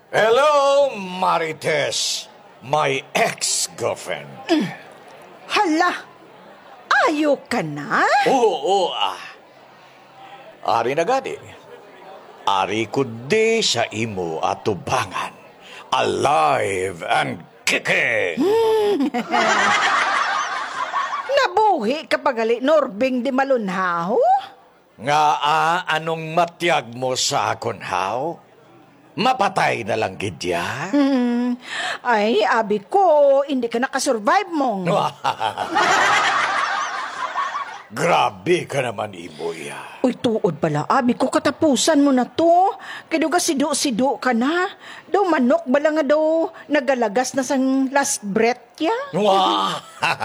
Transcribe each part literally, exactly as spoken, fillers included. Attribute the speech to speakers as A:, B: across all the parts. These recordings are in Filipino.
A: Hello, Marites, my ex-girlfriend.
B: Hala, ayaw ka na?
A: Oo, oo, ah. Ari na gadi. Ari ko di sa imo atubangan. Alive and kicking.
B: Nabuhi ka pagali, Norbing di malunhaw?
A: Nga ah, anong matyag mo sa akon, haw? Mapatay na lang gidya?
B: Hmm, ay, abi ko, hindi ka nakasurvive mong.
A: Grabe ka naman, Iboy.
B: Uy, tuod pala, abi ko katapusan mo na to. Kaya ka sido-sido ka na. Daw manok bala nga daw nagalagas na sang last breath ya.
A: Wah!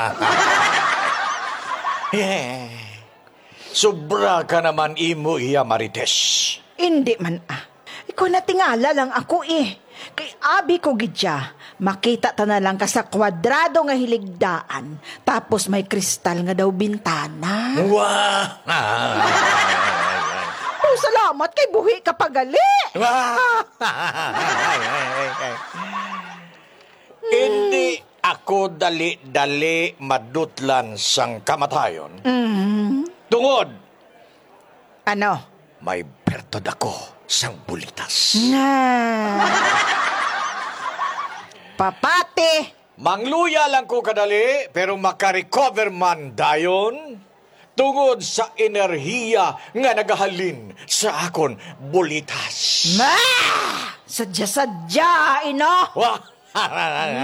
A: Yeah. Sobra ka naman, imo iya, Marites.
B: Hindi man ah. Ikaw na tingala lang ako eh. Kay abi ko gidya, makita ta na lang ka sa kwadrado nga hiligdaan, tapos may kristal nga daw bintana.
A: Wah!
B: Oh, salamat kay buhi ka pagali.
A: Wah! Hindi ako dali-dali madutlan sang kamatayon.
B: Mm.
A: Tungod,
B: Ano?
A: may bertod ako sang bulitas.
B: Nga. Papate.
A: Mangluya lang ko kadali, pero makarecover man dayon tungod sa enerhiya nga nagahalin sa akon bulitas.
B: Ma! Sadya-sadya, ino.
A: Wah!